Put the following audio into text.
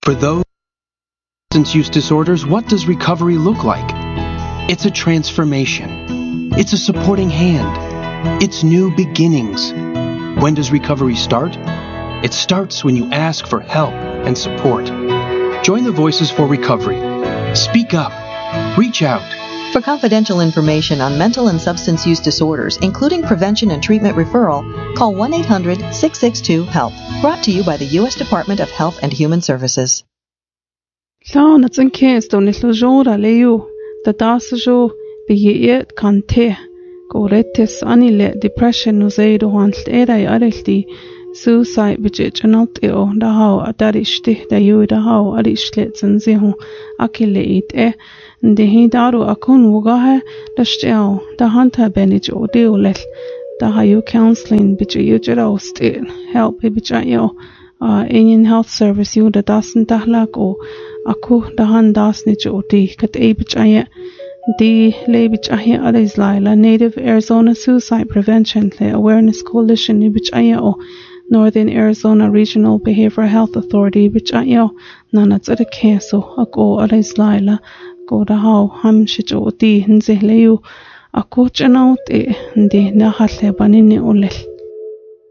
For those with substance use disorders, what does recovery look like? It's a transformation. It's a supporting hand. It's new beginnings. When does recovery start? It starts when you ask for help and support. Join the Voices for Recovery. Speak up. Reach out. For confidential information on mental and substance use disorders, including prevention and treatment referral, call 1-800-662-HELP. Brought to you by the U.S. Department of Health and Human Services. Lāna tsān kēs tō nilō zhōra leyo, tā tāsa zhō bīyēt kāntē, kō retes anile depression no zēdo hāntl ērai arelti, suicide bijit analt eo, da hau adarishti, da yu da hau arishlet tsān zihu, akile it Ndihi daru akun wugahe, da shteo, da hanta benij o deo lel, da hayu counseling bijit yu jira o stil, help bijit yo, Indian Health Service yu da dasan dahlak o, aku dahan dasni jodi kat bijaya di le bijaya alizlaila Native Arizona Suicide Prevention le Awareness Coalition ni bijaya o Northern Arizona Regional Behavioral Health Authority bijaya nana tsada keso ako alizlaila ko dahaw ham shijodi nze leyu ako chanaut ndi nahalle banini olel